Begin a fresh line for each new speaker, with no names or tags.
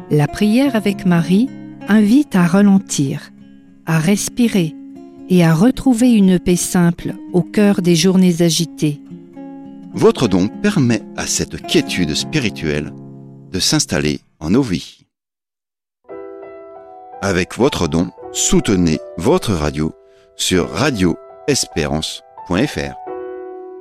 La prière avec Marie invite à ralentir, à respirer et à retrouver une paix simple au cœur des journées agitées.
Votre don permet à cette quiétude spirituelle de s'installer en nos vies. Avec votre don, soutenez votre radio sur radioespérance.fr.